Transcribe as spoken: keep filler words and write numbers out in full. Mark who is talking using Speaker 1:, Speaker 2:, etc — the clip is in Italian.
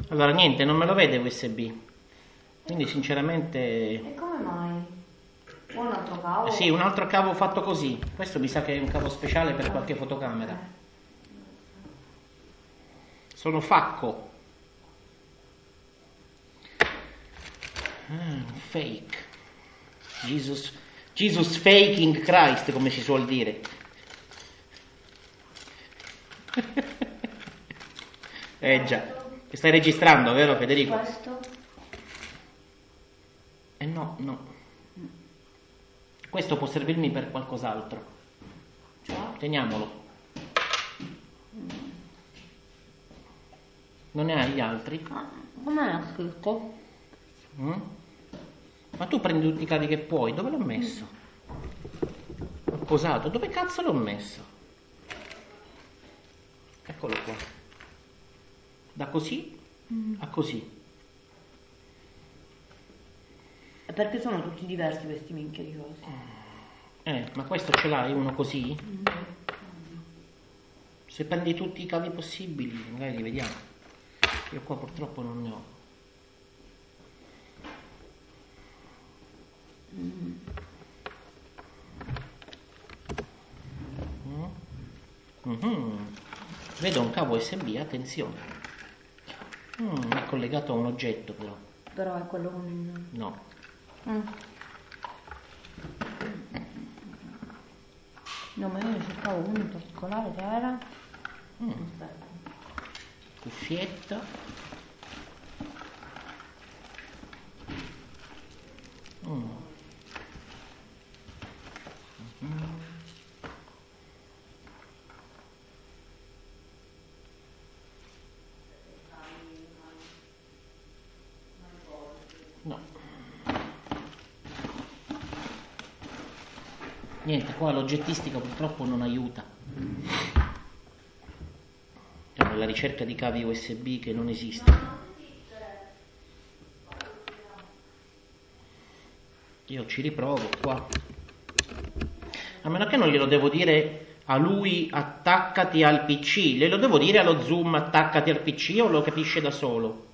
Speaker 1: Allora niente, non me lo vede U S B. Quindi sinceramente...
Speaker 2: E come mai? Un altro cavo?
Speaker 1: Eh sì, un altro cavo fatto così. Questo mi sa che è un cavo speciale per qualche fotocamera. Sono Facco. Ah, fake. Jesus, Jesus faking Christ, come si suol dire. Eh già. Stai registrando, vero Federico?
Speaker 2: Questo?
Speaker 1: Eh no, no. Questo può servirmi per qualcos'altro.
Speaker 2: Cioè?
Speaker 1: Teniamolo. Non ne hai gli altri?
Speaker 2: Ah, come l'ha scritto?
Speaker 1: Mm? Ma tu prendi tutti i cavi che puoi. Dove l'ho messo? L'ho posato. Dove cazzo l'ho messo? Eccolo qua. Da così
Speaker 2: Mm.
Speaker 1: a così.
Speaker 2: E perché sono tutti diversi questi minchia di cose?
Speaker 1: Eh, ma questo ce l'hai uno così?
Speaker 2: Mm.
Speaker 1: Se prendi tutti i cavi possibili, magari li vediamo. Io qua purtroppo non ne ho.
Speaker 2: Mm.
Speaker 1: Mm. Mm-hmm. Vedo un cavo U S B, attenzione. Mm, è collegato a un oggetto però.
Speaker 2: Però è quello con il...
Speaker 1: No.
Speaker 2: Mm. No, ma io ne cercavo uno in particolare che era...
Speaker 1: Mm.
Speaker 2: Aspetta.
Speaker 1: Cuffietta. Mm. Mm. No. Niente, qua l'oggettistica purtroppo non aiuta. È la ricerca di cavi U S B che non esiste. Io ci riprovo qua. A meno che non glielo devo dire a lui attaccati al P C, glielo devo dire allo Zoom attaccati al P C o lo capisce da solo?